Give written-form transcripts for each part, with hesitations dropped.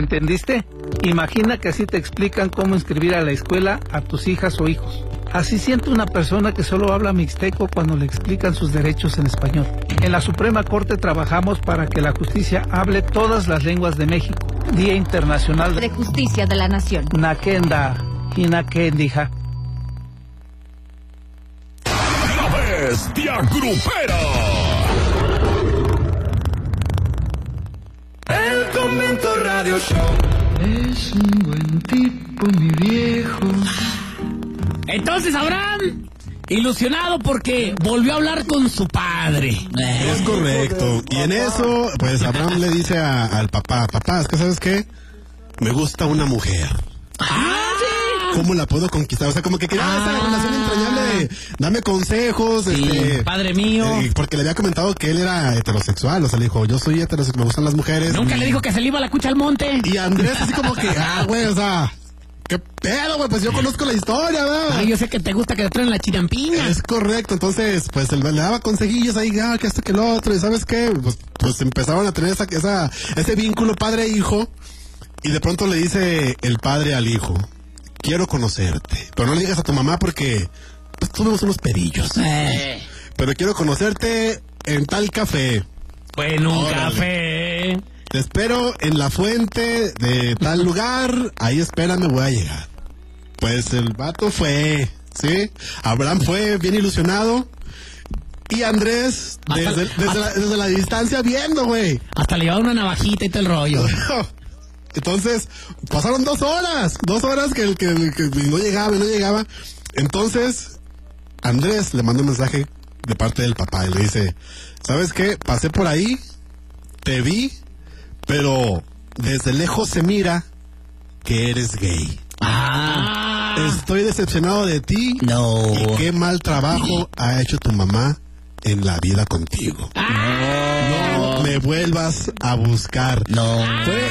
entendiste? Imagina que así te explican cómo inscribir a la escuela a tus hijas o hijos. Así siente una persona que solo habla mixteco cuando le explican sus derechos en español. En la Suprema Corte trabajamos para que la justicia hable todas las lenguas de México. Día Internacional de Justicia de la Nación. Nakenda, Hinakendija. La Bestia Grupera. El Convento Radio Show. Es un buen tipo, mi viejo. Entonces Abraham, ilusionado porque volvió a hablar con su padre. Es correcto. Y en eso, pues Abraham le dice al papá, es que ¿sabes qué? Me gusta una mujer. Sí. ¿Cómo la puedo conquistar? O sea, como que quería esa relación entrañable de dame consejos, Sí, padre mío. porque le había comentado que él era heterosexual, o sea, le dijo, yo soy heterosexual, me gustan las mujeres. Nunca le dijo que se le iba la cucha al monte. Y Andrés así como que, güey, o sea, ¿qué pedo, güey? Pues yo conozco la historia, ¿verdad? Ay, yo sé que te gusta que te traen la chirampiña. Es correcto, entonces, pues él le daba consejillos ahí, que esto, que lo otro, y ¿sabes qué? Pues empezaron a tener ese vínculo padre-hijo, y de pronto le dice el padre al hijo, quiero conocerte, pero no le digas a tu mamá porque pues tuvimos unos pedillos. Pero quiero conocerte en tal café. Bueno, un Órale. café. Te espero en la fuente de tal lugar, ahí espérame, voy a llegar. Pues el vato fue, ¿sí? Abraham fue bien ilusionado. Y Andrés, desde la distancia viendo, güey. Hasta le llevaba una navajita y todo el rollo. Entonces, pasaron 2 horas. 2 horas que no llegaba. Entonces, Andrés le mandó un mensaje de parte del papá y le dice, ¿sabes qué? Pasé por ahí, te vi, pero desde lejos se mira que eres gay. Estoy decepcionado de ti. No. Y qué mal trabajo ha hecho tu mamá en la vida contigo. No me vuelvas a buscar. No.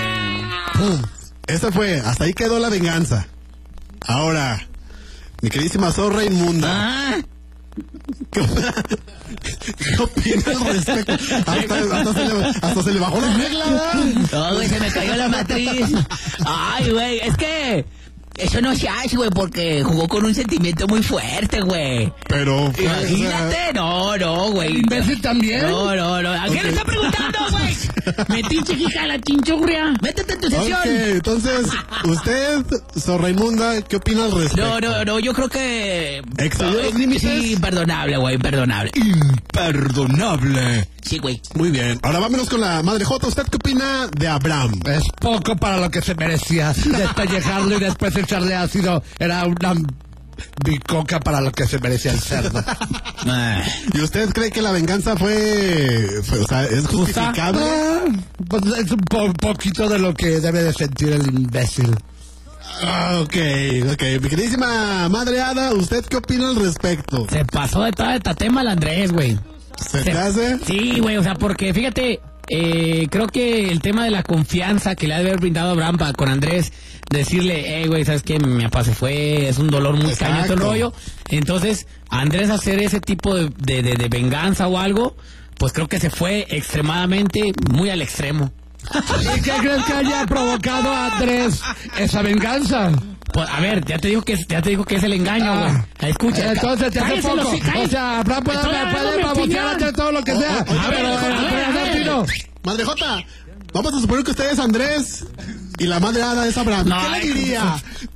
Esa fue, hasta ahí quedó la venganza. Ahora, mi queridísima zorra inmunda. ¿Qué opinas al respecto? Hasta se le bajó la regla. No, güey, se me cayó la matriz. Ay, güey, es que eso no se hace, güey, porque jugó con un sentimiento muy fuerte, güey. Pero, imagínate, no, güey. ¿Imbécil también? No. ¿A qué le está preguntando, güey? Metiche, hija, la chinchurria. Métete en tu sesión. Ok, entonces, usted, zorra inmunda, ¿qué opina al respecto? No, yo creo que... ¿Excedió los límites? Sí, imperdonable, güey, imperdonable. Imperdonable. Sí, güey. Muy bien. Ahora vámonos con la madre Jota. ¿Usted qué opina de Abraham? Es poco para lo que se merecía. Despellejarlo y después echarle ácido. Era una bicoca para lo que se merecía el cerdo. ¿Y usted cree que la venganza fue o sea, es justificable? Pues es un poquito de lo que debe de sentir el imbécil. Ok. Mi queridísima madre Ada, ¿usted qué opina al respecto? Se pasó de toda esta tema el Andrés, güey. ¿Se te hace? Sí, güey, o sea, porque fíjate, creo que el tema de la confianza que le ha de haber brindado Abraham con Andrés, decirle, güey, ¿sabes qué? Mi papá se fue, es un dolor muy cañón todo el rollo. Entonces, Andrés hacer ese tipo de venganza o algo, pues creo que se fue extremadamente, muy al extremo. ¿Y qué crees que haya provocado a Andrés esa venganza? Pues, a ver, ya te digo que es el engaño, güey. Escucha. Entonces te hace poco. O sea, Abraham puede babosear a todo lo que sea. Madre Jota, vamos a suponer que usted es Andrés y la madre Ada es Abraham. No, ¿qué le diría?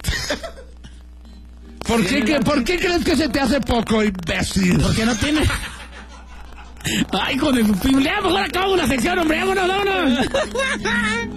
¿Por qué crees que se te hace poco, imbécil? Porque no tiene... Ay, hijo de... Mejor acabamos la sección, hombre. Vámonos.